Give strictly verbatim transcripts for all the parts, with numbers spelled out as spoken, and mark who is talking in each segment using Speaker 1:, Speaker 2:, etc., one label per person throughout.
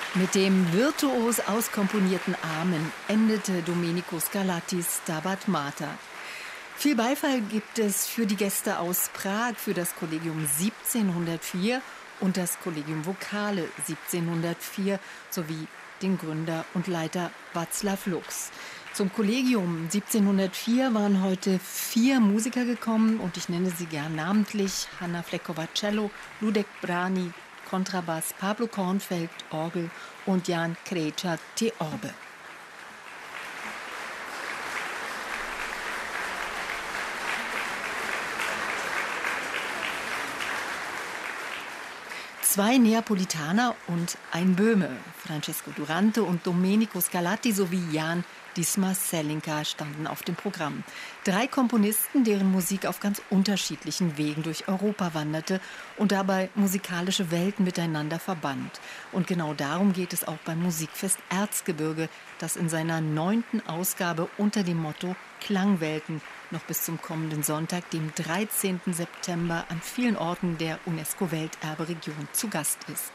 Speaker 1: Mit dem virtuos auskomponierten Amen endete Domenico Scarlattis Stabat Mater. Viel Beifall gibt es für die Gäste aus Prag, für das Kollegium siebzehnhundertvier und das Kollegium Vokale siebzehnhundertvier sowie den Gründer und Leiter Václav Lux. Zum Kollegium siebzehnhundertvier waren heute vier Musiker gekommen und ich nenne sie gern namentlich: Hanna Flekova Cello, Ludek Brani Kontrabass, Pablo Kornfeld Orgel und Jan Krejča Theorbe. Zwei Neapolitaner und ein Böhme, Francesco Durante und Domenico Scarlatti sowie Jan Disma Selinka standen auf dem Programm. Drei Komponisten, deren Musik auf ganz unterschiedlichen Wegen durch Europa wanderte und dabei musikalische Welten miteinander verband. Und genau darum geht es auch beim Musikfest Erzgebirge, das in seiner neunten Ausgabe unter dem Motto Klangwelten noch bis zum kommenden Sonntag, dem dreizehnten September, an vielen Orten der UNESCO-Welterberegion zu Gast ist.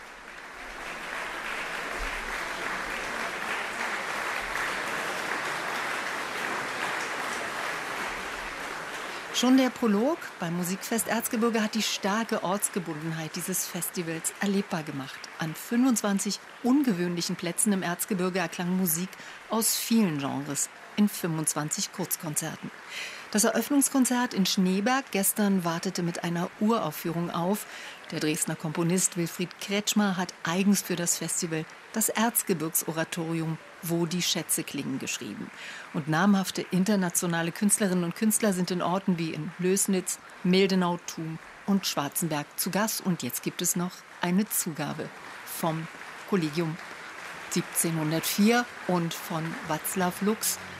Speaker 1: Schon der Prolog beim Musikfest Erzgebirge hat die starke Ortsgebundenheit dieses Festivals erlebbar gemacht. An fünfundzwanzig ungewöhnlichen Plätzen im Erzgebirge erklang Musik aus vielen Genres in fünfundzwanzig Kurzkonzerten. Das Eröffnungskonzert in Schneeberg gestern wartete mit einer Uraufführung auf. Der Dresdner Komponist Wilfried Kretschmer hat eigens für das Festival das Erzgebirgsoratorium Wo die Schätze klingen geschrieben. Und namhafte internationale Künstlerinnen und Künstler sind in Orten wie in Lößnitz, Mildenau, Thun und Schwarzenberg zu Gast. Und jetzt gibt es noch eine Zugabe vom Kollegium siebzehnhundertvier und von Václav Lux.